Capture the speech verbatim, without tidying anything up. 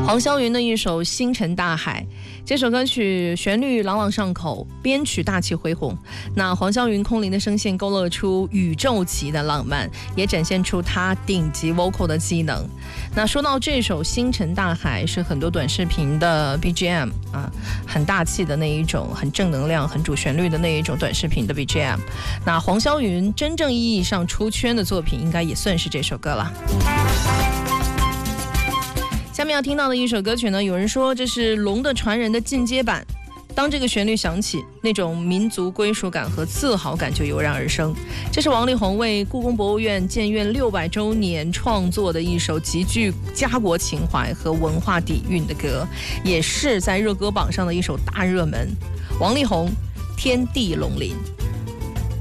黄霄云的一首《星辰大海》，这首歌曲旋律朗朗上口，编曲大气恢宏。那黄霄云空灵的声线勾勒出宇宙级的浪漫，也展现出他顶级 vocal 的机能。那说到这首《星辰大海》，是很多短视频的 B G M 啊，很大气的那一种，很正能量、很主旋律的那一种短视频的 B G M。那黄霄云真正意义上出圈的作品，应该也算是这首歌了。下面要听到的一首歌曲呢，有人说这是《龙的传人》的进阶版。当这个旋律响起，那种民族归属感和自豪感就油然而生。这是王力宏为故宫博物院建院六百周年创作的一首极具家国情怀和文化底蕴的歌，也是在热歌榜上的一首大热门。王力宏《天地龙鳞》。